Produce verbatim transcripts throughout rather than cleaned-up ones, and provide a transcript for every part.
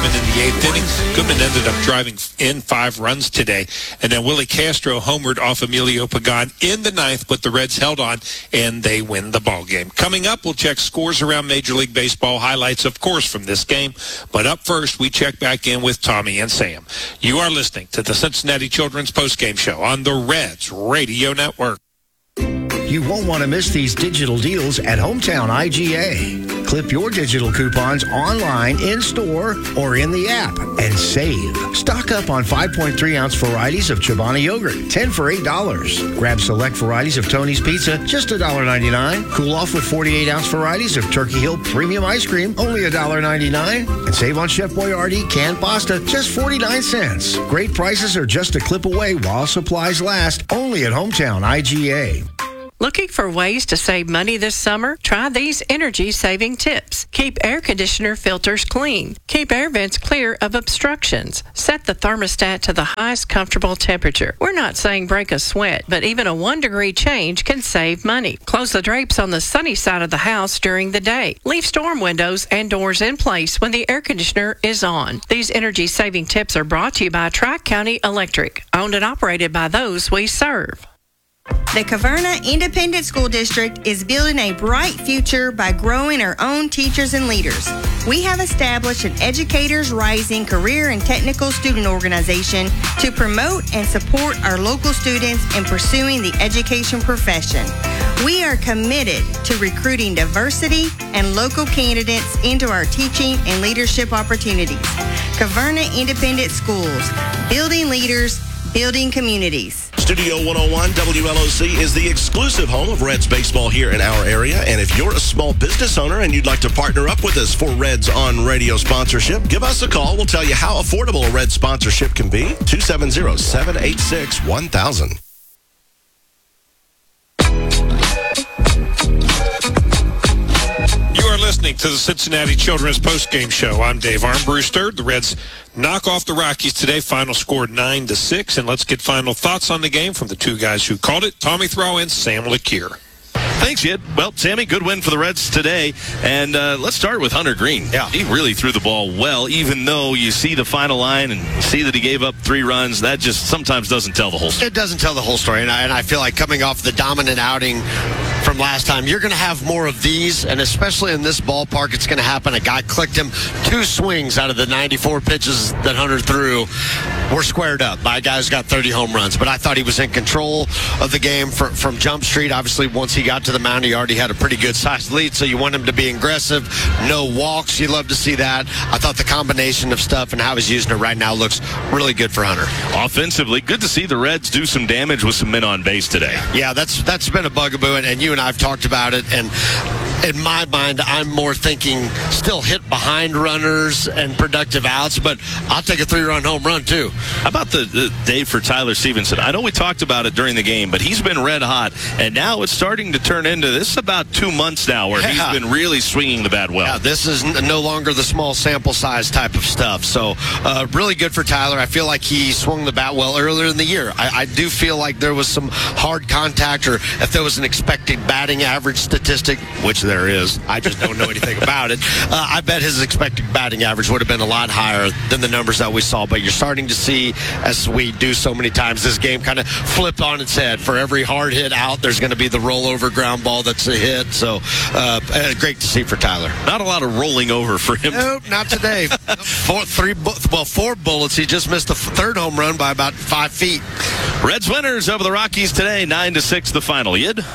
Goodman in the eighth inning. Goodman ended up driving in five runs today. And then Willie Castro homered off Emilio Pagan in the ninth, but the Reds held on, and they win the ball game. Coming up, we'll check scores around Major League Baseball, highlights, of course, from this game. But up first, we check back in with Tommy and Sam. You are listening to the Cincinnati Children's Postgame Show on the Reds Radio Network. You won't want to miss these digital deals at Hometown I G A. Clip your digital coupons online, in-store, or in the app and save. Stock up on five point three ounce varieties of Chobani yogurt, ten for eight dollars. Grab select varieties of Tony's Pizza, just one dollar ninety-nine. Cool off with forty-eight ounce varieties of Turkey Hill Premium Ice Cream, only one dollar ninety-nine. And save on Chef Boyardee canned pasta, just forty-nine cents. Great prices are just a clip away while supplies last, only at Hometown I G A. Looking for ways to save money this summer? Try these energy-saving tips. Keep air conditioner filters clean. Keep air vents clear of obstructions. Set the thermostat to the highest comfortable temperature. We're not saying break a sweat, but even a one-degree change can save money. Close the drapes on the sunny side of the house during the day. Leave storm windows and doors in place when the air conditioner is on. These energy-saving tips are brought to you by Tri-County Electric, owned and operated by those we serve. The Caverna Independent School District is building a bright future by growing our own teachers and leaders. We have established an Educators Rising career and technical student organization to promote and support our local students in pursuing the education profession. We are committed to recruiting diversity and local candidates into our teaching and leadership opportunities. Caverna Independent Schools, building leaders, building communities. Studio one oh one W L O C is the exclusive home of Reds baseball here in our area. And if you're a small business owner and you'd like to partner up with us for Reds on Radio sponsorship, give us a call. We'll tell you how affordable a Reds sponsorship can be. two seven zero, seven eight six, one thousand. You are listening to the Cincinnati Children's Postgame Show. I'm Dave Armbruster. The Reds knock off the Rockies today. Final score nine to six. And let's get final thoughts on the game from the two guys who called it, Tommy Throw and Sam Lakier. Thanks, Yid. Well, Sammy, good win for the Reds today. And uh, let's start with Hunter Green. Yeah. He really threw the ball well, even though you see the final line and you see that he gave up three runs. That just sometimes doesn't tell the whole story. It doesn't tell the whole story. And I, and I feel like coming off the dominant outing from last time, you're going to have more of these. And especially in this ballpark, it's going to happen. A guy clicked him two swings out of the ninety-four pitches that Hunter threw. We're squared up by a guy who's got thirty home runs. But I thought he was in control of the game for, from Jump Street. Obviously, once he got to the mound, he already had a pretty good sized lead, so you want him to be aggressive. No walks. You love to see that. I thought the combination of stuff and how he's using it right now looks really good for Hunter. Offensively, good to see the Reds do some damage with some men on base today. Yeah, that's that's been a bugaboo, and, and you and I have talked about it. And in my mind, I'm more thinking still hit behind runners and productive outs, but I'll take a three-run home run, too. How about the, the day for Tyler Stevenson? I know we talked about it during the game, but he's been red hot, and now it's starting to turn into this is about two months now where yeah. he's been really swinging the bat well. Yeah, this is n- no longer the small sample size type of stuff. So uh, really good for Tyler. I feel like he swung the bat well earlier in the year. I, I do feel like there was some hard contact, or if there was an expected batting average statistic, which there is, I just don't know anything about it. Uh, I bet his expected batting average would have been a lot higher than the numbers that we saw. But you're starting to see, as we do so many times, this game kind of flipped on its head. For every hard hit out, there's going to be the rollover ground ball that's a hit. So uh, great to see for Tyler. Not a lot of rolling over for him. Nope, not today. four, three, well, four bullets. He just missed the third home run by about five feet. Reds winners over the Rockies today, nine to six. The final. Yid.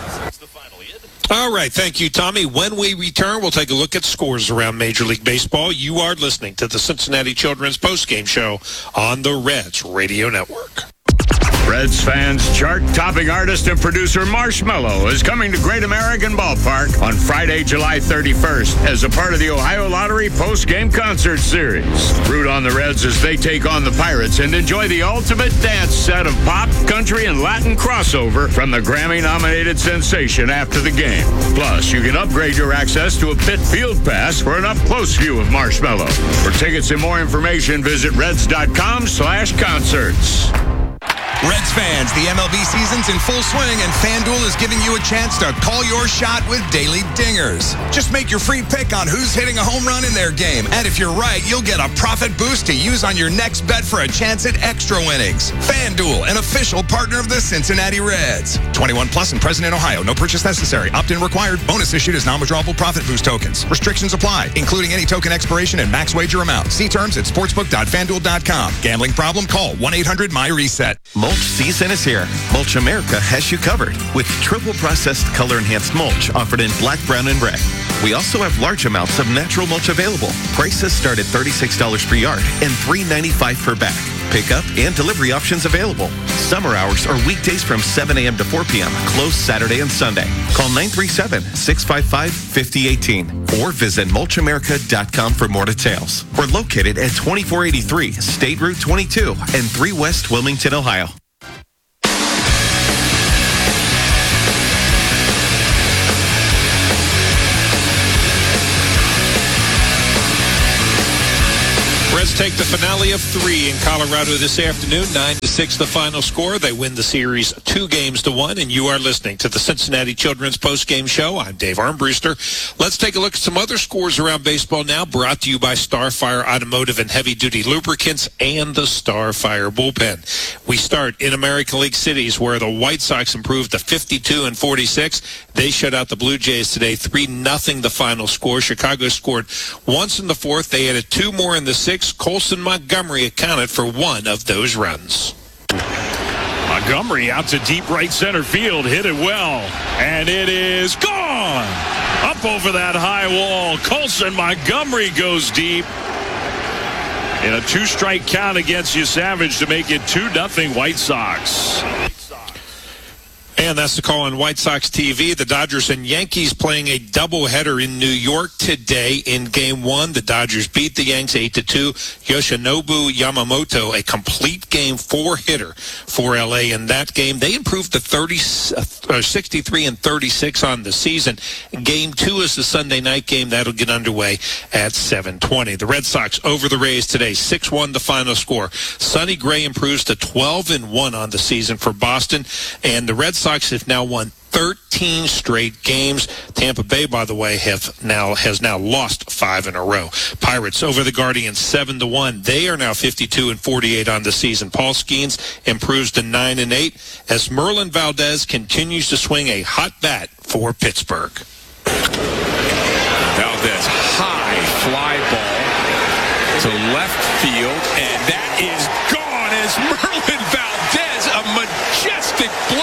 All right, thank you, Tommy. When we return, we'll take a look at scores around Major League Baseball. You are listening to the Cincinnati Children's Postgame Show on the Reds Radio Network. Reds fans, chart-topping artist and producer Marshmello is coming to Great American Ballpark on Friday, July thirty-first as a part of the Ohio Lottery post-game concert series. Root on the Reds as they take on the Pirates and enjoy the ultimate dance set of pop, country, and Latin crossover from the Grammy-nominated sensation after the game. Plus, you can upgrade your access to a pit field pass for an up-close view of Marshmello. For tickets and more information, visit reds dot com slash concerts. Reds fans, the M L B season's in full swing, and FanDuel is giving you a chance to call your shot with daily dingers. Just make your free pick on who's hitting a home run in their game, and if you're right, you'll get a profit boost to use on your next bet for a chance at extra winnings. FanDuel, an official partner of the Cincinnati Reds. twenty-one plus and present in Ohio. No purchase necessary. Opt-in required. Bonus issued as non-withdrawable profit boost tokens. Restrictions apply, including any token expiration and max wager amount. See terms at sportsbook dot fan duel dot com. Gambling problem? Call one eight hundred my reset. Mulch season is here. Mulch America has you covered with triple processed color enhanced mulch offered in black, brown, and red. We also have large amounts of natural mulch available. Prices start at thirty-six dollars per yard and three dollars and ninety-five cents per bag. Pickup and delivery options available. Summer hours are weekdays from seven a.m. to four p.m. Closed Saturday and Sunday. Call nine three seven, six five five, five oh one eight or visit mulch america dot com for more details. We're located at twenty-four eighty-three State Route twenty-two and three West Wilmington, Ohio. Reds take the finale of three in Colorado this afternoon. Nine to six, the final score. They win the series two games to one. And you are listening to the Cincinnati Children's Post-Game Show. I'm Dave Armbruster. Let's take a look at some other scores around baseball now. Brought to you by Starfire Automotive and Heavy Duty Lubricants and the Starfire Bullpen. We start in American League cities where the White Sox improved to fifty-two and forty-six. They shut out the Blue Jays today, three nothing the final score. Chicago scored once in the fourth. They added two more in the sixth. Colson Montgomery accounted for one of those runs. Montgomery out to deep right center field, hit it well, and it is gone! Up over that high wall, Colson Montgomery goes deep. In a two-strike count against you, Savage, to make it two nothing White Sox. And that's the call on White Sox T V. The Dodgers and Yankees playing a doubleheader in New York today. In Game One, the Dodgers beat the Yanks eight to two. Yoshinobu Yamamoto, a complete game four-hitter for L A in that game. They improved to thirty, uh, sixty-three and thirty-six on the season. Game Two is the Sunday night game. That'll get underway at seven twenty. The Red Sox over the Rays today, six one the final score. Sonny Gray improves to twelve and one on the season for Boston, and the Red Sox have now won thirteen straight games. Tampa Bay, by the way, have now has now lost five in a row. Pirates over the Guardians seven to one. They are now fifty-two and forty-eight on the season. Paul Skeens improves to nine and eight as Merlin Valdez continues to swing a hot bat for Pittsburgh. Valdez, high fly ball to left field, and that is gone as Merlin Valdez, a majestic blow.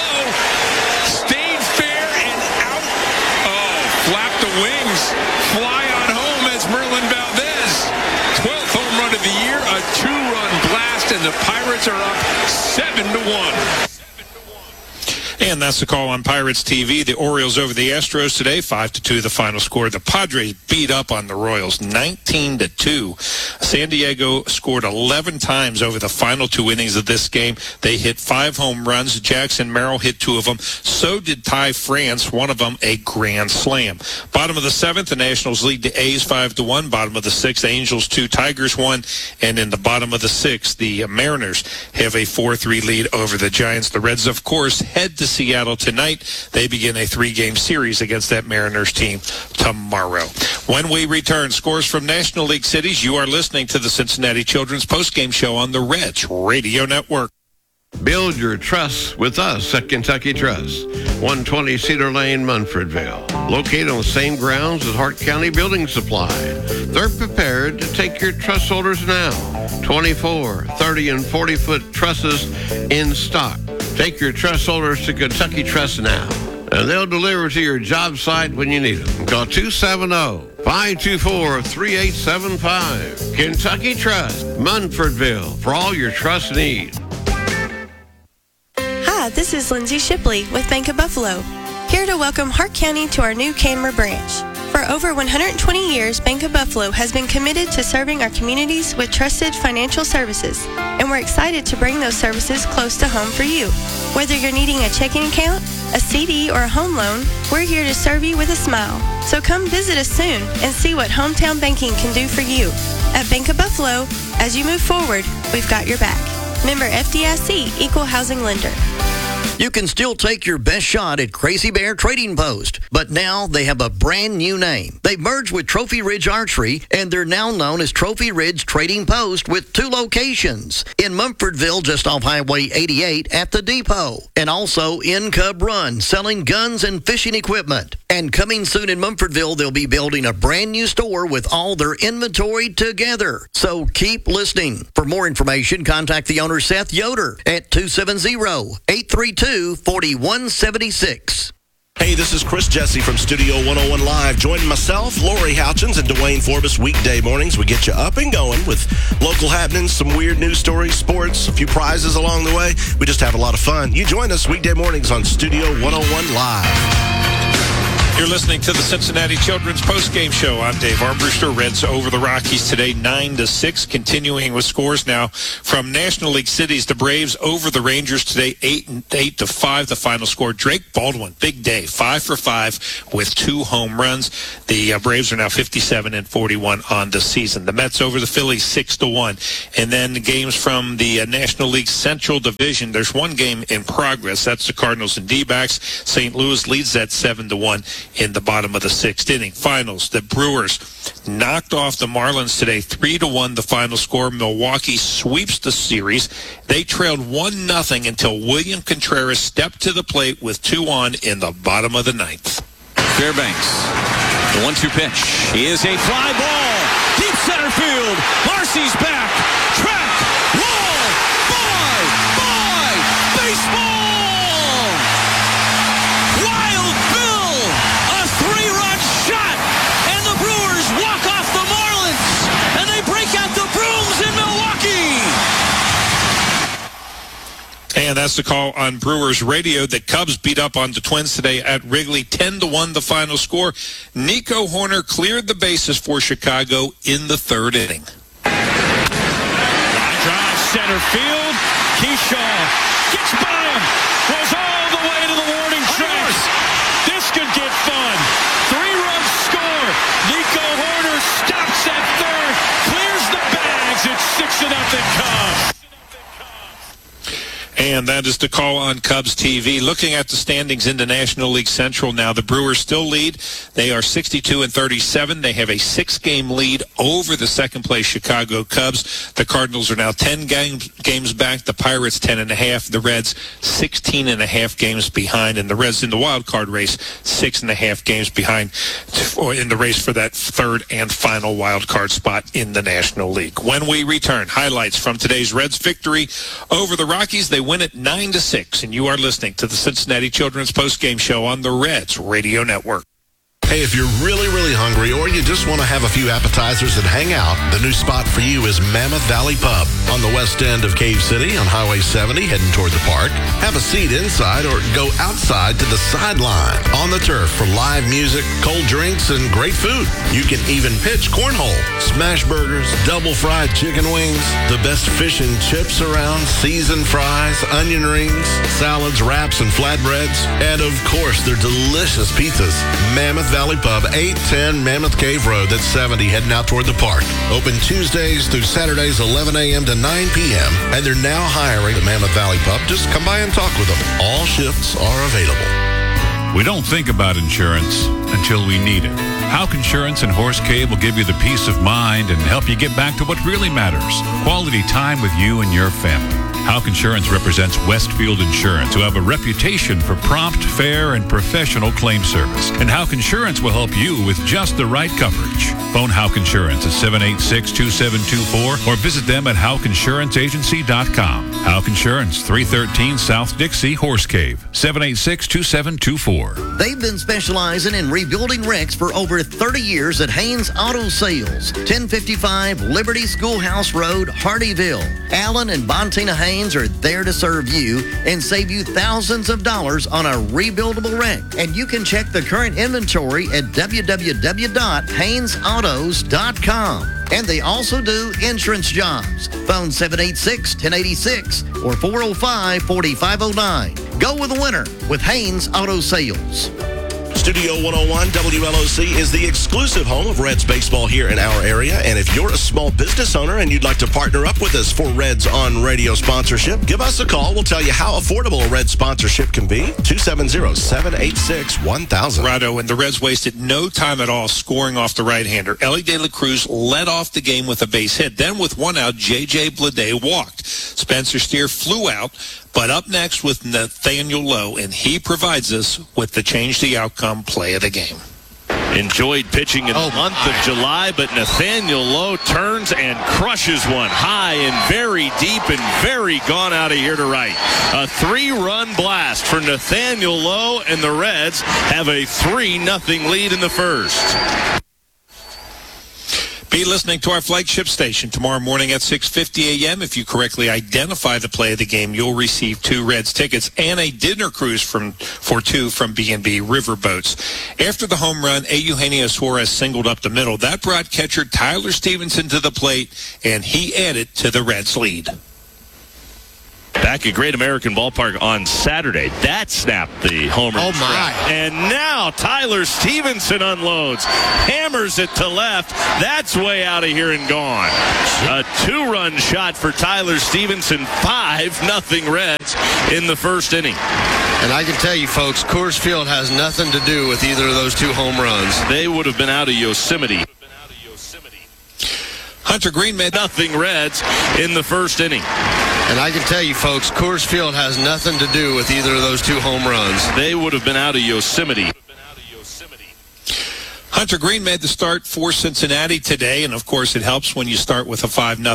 Wings fly on home as Merlin Valdez. twelfth home run of the year, a two-run blast, and the Pirates are up seven to one. And that's the call on Pirates T V. The Orioles over the Astros today, five to two the final score. The Padres beat up on the Royals, nineteen to two. San Diego scored eleven times over the final two innings of this game. They hit five home runs. Jackson Merrill hit two of them. So did Ty France, one of them a grand slam. Bottom of the seventh, the Nationals lead the A's five to one. Bottom of the sixth, Angels two, Tigers one. And in the bottom of the sixth, the Mariners have a four three lead over the Giants. The Reds, of course, head to Seattle tonight. They begin a three-game series against that Mariners team tomorrow. When we return, scores from National League cities. You are listening to the Cincinnati Children's Post-Game Show on the Reds Radio Network. Build your trust with us at Kentucky Trust, one twenty Cedar Lane, Munfordville. Located on the same grounds as Hart County Building Supply. They're prepared to take your truss holders now. twenty-four, thirty, and forty-foot trusses in stock. Take your truss holders to Kentucky Trust now, and they'll deliver to your job site when you need them. Call two seven zero, five two four, three eight seven five. Kentucky Trust, Munfordville, for all your trust needs. Hi, this is Lindsay Shipley with Bank of Buffalo, here to welcome Hart County to our new Canmer branch. For over one hundred twenty years, Bank of Buffalo has been committed to serving our communities with trusted financial services, and we're excited to bring those services close to home for you. Whether you're needing a checking account, a C D, or a home loan, we're here to serve you with a smile. So come visit us soon and see what hometown banking can do for you. At Bank of Buffalo, as you move forward, we've got your back. Member F D I C, Equal Housing Lender. You can still take your best shot at Crazy Bear Trading Post, but now they have a brand new name. They've merged with Trophy Ridge Archery, and they're now known as Trophy Ridge Trading Post with two locations. In Mumfordville, just off Highway eighty-eight at the depot, and also in Cub Run, selling guns and fishing equipment. And coming soon in Mumfordville, they'll be building a brand new store with all their inventory together. So keep listening. For more information, contact the owner, Seth Yoder, at two seven zero, eight three two, four one seven six. Hey, this is Chris Jesse from Studio one oh one Live. Join myself, Lori Houchins, and Dwayne Forbes weekday mornings. We get you up and going with local happenings, some weird news stories, sports, a few prizes along the way. We just have a lot of fun. You join us weekday mornings on Studio one oh one Live. You're listening to the Cincinnati Children's Postgame Show. I'm Dave Armbruster. Reds over the Rockies today, nine to six. Continuing with scores now from National League cities. The Braves over the Rangers today, eight and eight to five. The final score. Drake Baldwin, big day, five for five with two home runs. The uh, Braves are now fifty-seven and forty-one on the season. The Mets over the Phillies, six to one. And then the games from the uh, National League Central Division. There's one game in progress. That's the Cardinals and D-backs. Saint Louis leads that seven to one. In the bottom of the sixth inning. Finals, the Brewers knocked off the Marlins today, three to one the final score. Milwaukee sweeps the series. They trailed one nothing until William Contreras stepped to the plate with two on in the bottom of the ninth. Fairbanks, the one two pitch. He is a fly ball. Deep center field. Marcy's back. Track. Wall. Bye. Bye. Baseball. And that's the call on Brewers Radio. The Cubs beat up on the Twins today at Wrigley, ten to one the final score. Nico Horner cleared the bases for Chicago in the third inning. Line drive, center field. Keyshaw gets by him. Goes all the way to the warning tracks. This could get fun. Three-run score. Nico Horner stops at third. Clears the bags. It's six to nothing Cubs. And that is the call on Cubs T V. Looking at the standings in the National League Central now, the Brewers still lead. They are sixty-two and thirty-seven. They have a six-game lead over the second-place Chicago Cubs. The Cardinals are now ten games, games back. The Pirates ten and a half. The Reds sixteen and a half games behind. And the Reds in the wild card race six and a half games behind or in the race for that third and final wild card spot in the National League. When we return, highlights from today's Reds victory over the Rockies. They win it nine to six, and you are listening to the Cincinnati Children's Postgame Show on the Reds Radio Network. Hey, if you're really, really hungry or you just want to have a few appetizers and hang out, the new spot for you is Mammoth Valley Pub on the west end of Cave City on Highway seventy, heading toward the park. Have a seat inside or go outside to the sideline on the turf for live music, cold drinks, and great food. You can even pitch cornhole, smash burgers, double fried chicken wings, the best fish and chips around, seasoned fries, onion rings, salads, wraps, and flatbreads, and of course, their delicious pizzas. Mammoth Valley Pub, eight ten Mammoth Cave Road, that's seventy, heading out toward the park. Open Tuesdays through Saturdays, eleven a.m. to nine p.m. And they're now hiring at Mammoth Valley Pub. Just come by and talk with them. All shifts are available. We don't think about insurance until we need it. Houck Insurance and Horse Cave will give you the peace of mind and help you get back to what really matters. Quality time with you and your family. Houck Insurance represents Westfield Insurance, who have a reputation for prompt, fair, and professional claim service. And Houck Insurance will help you with just the right coverage. Phone Houck Insurance at seven eight six, two seven two four or visit them at houck insurance agency dot com. Houck Insurance, three thirteen South Dixie, Horse Cave, seven eight six, two seven two four. They've been specializing in rebuilding wrecks for over thirty years at Haynes Auto Sales, ten fifty-five Liberty Schoolhouse Road, Hardyville. Allen and Bontina Haynes are there to serve you and save you thousands of dollars on a rebuildable wreck. And you can check the current inventory at w w w dot haynes autos dot com. And they also do insurance jobs. Phone seven eight six, one zero eight six or four oh five, four five oh nine. Go with the winner with Haynes Auto Sales. Studio one oh one W L O C is the exclusive home of Reds baseball here in our area. And if you're a small business owner and you'd like to partner up with us for Reds on Radio sponsorship, give us a call. We'll tell you how affordable a Reds sponsorship can be. two seven zero, seven eight six, one thousand. Rado, and the Reds wasted no time at all scoring off the right-hander. Ellie De La Cruz led off the game with a base hit. Then with one out, J J Bleday walked. Spencer Steer flew out. But up next with Nathaniel Lowe, and he provides us with the change the outcome play of the game. Enjoyed pitching in the month of July, but Nathaniel Lowe turns and crushes one high and very deep and very gone out of here to right. A three-run blast for Nathaniel Lowe, and the Reds have a three nothing lead in the first. Be listening to our flagship station tomorrow morning at six fifty a.m. If you correctly identify the play of the game, you'll receive two Reds tickets and a dinner cruise from for two from B and B Riverboats. After the home run, Eugenio Suarez singled up the middle. That brought catcher Tyler Stevenson to the plate, and he added to the Reds' lead. Back at Great American Ballpark on Saturday, that snapped the homer. Oh, my. Track. And now Tyler Stevenson unloads, hammers it to left. That's way out of here and gone. A two-run shot for Tyler Stevenson, five nothing Reds in the first inning. And I can tell you, folks, Coors Field has nothing to do with either of those two home runs. They would have been out of Yosemite. Hunter Green made nothing Reds in the first inning. And I can tell you, folks, Coors Field has nothing to do with either of those two home runs. They would have been out of Yosemite. Hunter Green made the start for Cincinnati today, and of course it helps when you start with a five nothing